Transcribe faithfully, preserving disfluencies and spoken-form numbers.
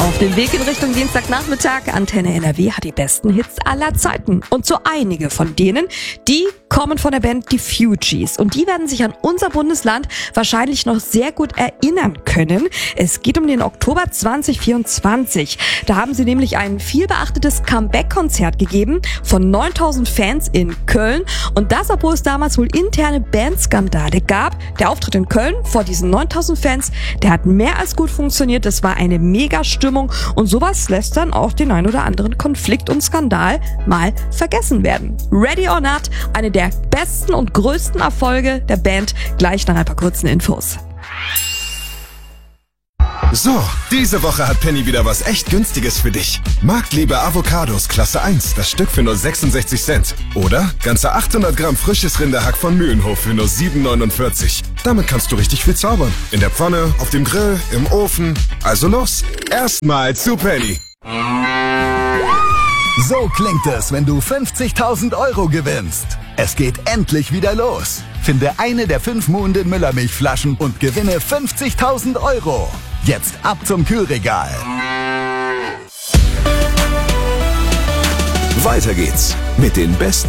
Auf dem Weg in Richtung Dienstagnachmittag, Antenne N R W hat die besten Hits aller Zeiten. Und so einige von denen, die kommen von der Band Die Fugees. Und die werden sich an unser Bundesland wahrscheinlich noch sehr gut erinnern können. Es geht um den Oktober zwanzig vierundzwanzig. Da haben sie nämlich ein vielbeachtetes Comeback-Konzert gegeben von neuntausend Fans in Köln. Und das, obwohl es damals wohl interne Bandskandale gab. Der Auftritt in Köln vor diesen neuntausend Fans, der hat mehr als gut funktioniert. Das war eine Mega-Stimmung. Und sowas lässt dann auch den ein oder anderen Konflikt und Skandal mal vergessen werden. Ready or Not, eine der besten und größten Erfolge der Band, gleich nach ein paar kurzen Infos. So, diese Woche hat Penny wieder was echt Günstiges für dich. Marktliebe Avocados Klasse eins, das Stück für nur sechsundsechzig Cent. Oder ganze achthundert Gramm frisches Rinderhack von Mühlenhof für nur sieben neunundvierzig. Damit kannst du richtig viel zaubern. In der Pfanne, auf dem Grill, im Ofen. Also los, erstmal zu Penny. So klingt es, wenn du fünfzigtausend Euro gewinnst. Es geht endlich wieder los. Finde eine der fünf Muhnden Müllermilchflaschen und gewinne fünfzigtausend Euro. Jetzt ab zum Kühlregal. Weiter geht's mit den besten